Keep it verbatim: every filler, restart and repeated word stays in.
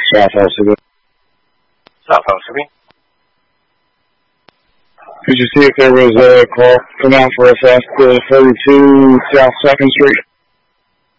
South Alcibit. South Alcibit. Could you see if there was a call come out for us at uh, thirty-two South second Street?